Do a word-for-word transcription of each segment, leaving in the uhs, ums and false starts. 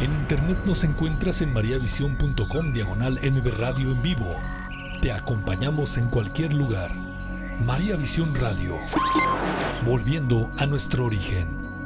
En internet nos encuentras en mariavisión punto com diagonal M V Radio en vivo. Te acompañamos en cualquier lugar. María Visión Radio, volviendo a nuestro origen.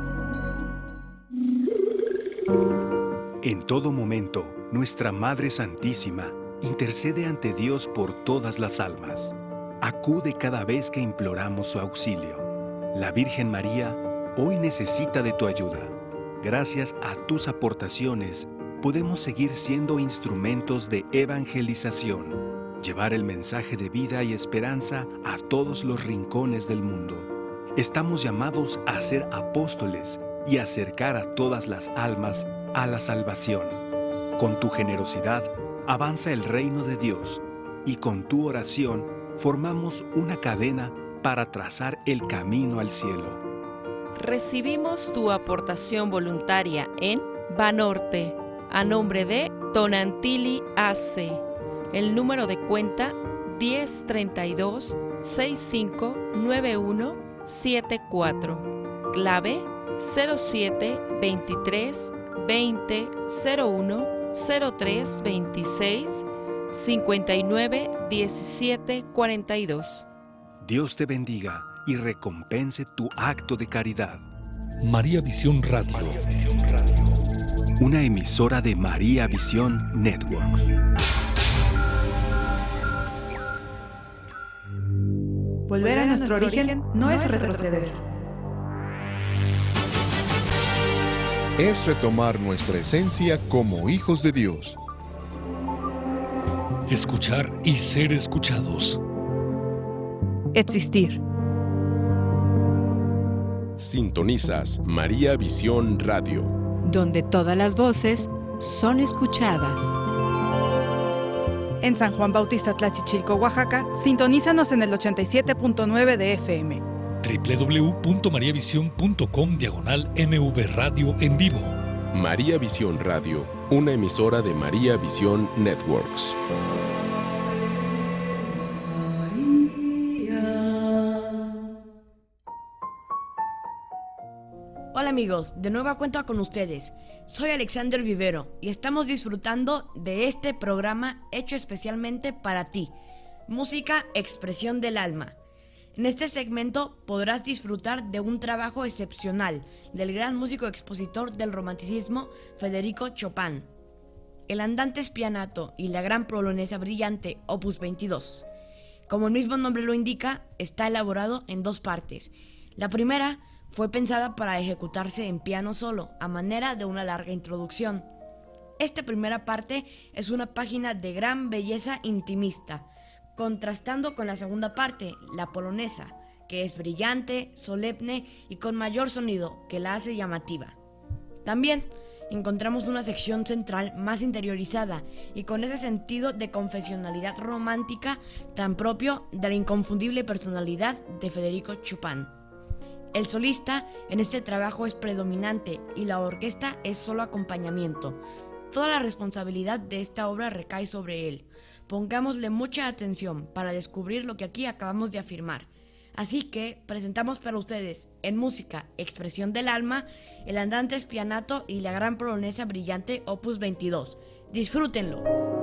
En todo momento, nuestra Madre Santísima intercede ante Dios por todas las almas. Acude cada vez que imploramos su auxilio. La Virgen María hoy necesita de tu ayuda. Gracias a tus aportaciones, podemos seguir siendo instrumentos de evangelización. Llevar el mensaje de vida y esperanza a todos los rincones del mundo. Estamos llamados a ser apóstoles y acercar a todas las almas a la salvación. Con tu generosidad, avanza el reino de Dios y con tu oración formamos una cadena para trazar el camino al cielo. Recibimos tu aportación voluntaria en Banorte, a nombre de Tonantili A C. El número de cuenta diez treinta y dos sesenta y cinco noventa y uno setenta y cuatro. Clave cero siete veintitrés veinte cero uno cero tres veintiséis cincuenta y nueve diecisiete cuarenta y dos. Dios te bendiga y recompense tu acto de caridad. María Visión Radio. Una emisora de María Visión Network. Volver a nuestro origen no es retroceder. Es retomar nuestra esencia como hijos de Dios. Escuchar y ser escuchados. Existir. Sintonizas María Visión Radio, donde todas las voces son escuchadas. En San Juan Bautista Tlachichilco, Oaxaca, sintonízanos en el ochenta y siete punto nueve de F M. doble u doble u doble u punto mariavisión punto com diagonal M V Radio en vivo. María Visión Radio, una emisora de María Visión Networks. Hola amigos, de nueva cuenta con ustedes. Soy Alexander Vivero y estamos disfrutando de este programa hecho especialmente para ti. Música, expresión del alma. En este segmento podrás disfrutar de un trabajo excepcional del gran músico expositor del romanticismo Federico Chopin. El Andante Spianato y la gran polonesa brillante Opus veintidós. Como el mismo nombre lo indica, está elaborado en dos partes. La primera fue pensada para ejecutarse en piano solo, a manera de una larga introducción. Esta primera parte es una página de gran belleza intimista, contrastando con la segunda parte, la polonesa, que es brillante, solemne y con mayor sonido, que la hace llamativa. También encontramos una sección central más interiorizada y con ese sentido de confesionalidad romántica tan propio de la inconfundible personalidad de Federico Chopin. El solista en este trabajo es predominante y la orquesta es solo acompañamiento. Toda la responsabilidad de esta obra recae sobre él. Pongámosle mucha atención para descubrir lo que aquí acabamos de afirmar. Así que presentamos para ustedes, en música, expresión del alma, el Andante Spianato y la gran polonesa brillante Opus veintidós. ¡Disfrútenlo!